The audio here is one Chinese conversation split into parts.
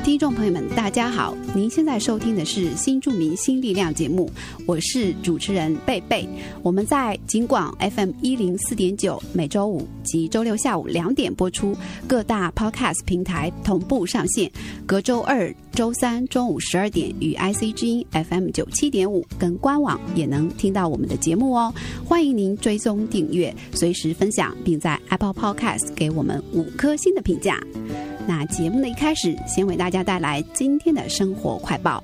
听众朋友们大家好，您现在收听的是新住民新力量节目，我是主持人贝贝。我们在警广 FM104.9 每周五及周六下午2点播出，各大 Podcast 平台同步上线，隔周二周三中午12点与 ICG FM97.5 跟官网也能听到我们的节目哦。欢迎您追踪订阅，随时分享，并在 Apple Podcast 给我们5颗星的评价。那节目的一开始，先为大家带来今天的生活快报。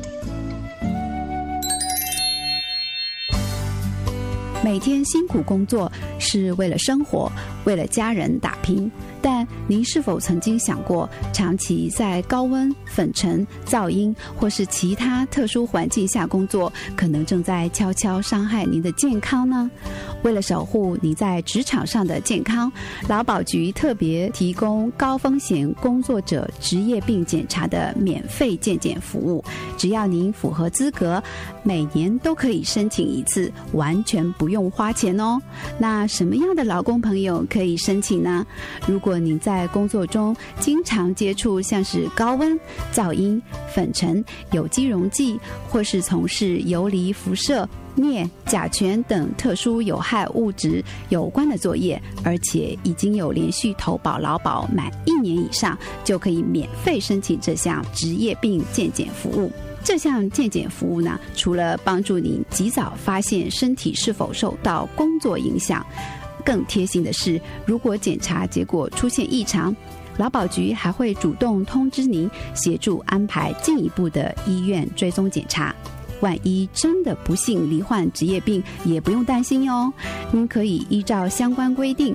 每天辛苦工作是为了生活，为了家人打拼，但您是否曾经想过，长期在高温、粉尘、噪音或是其他特殊环境下工作，可能正在悄悄伤害您的健康呢？为了守护你在职场上的健康，劳保局特别提供高风险工作者职业病检查的免费健检服务，只要您符合资格，每年都可以申请一次，完全不用花钱哦。那什么样的劳工朋友可以申请呢？如果您在工作中经常接触像是高温、噪音、粉尘、有机溶剂，或是从事游离辐射、镍、甲醛等特殊有害物质有关的作业，而且已经有连续投保劳保满1年以上，就可以免费申请这项职业病健检服务。这项健检服务呢，除了帮助您及早发现身体是否受到工作影响，更贴心的是，如果检查结果出现异常，劳保局还会主动通知您，协助安排进一步的医院追踪检查。万一真的不幸罹患职业病，也不用担心哟。您可以依照相关规定，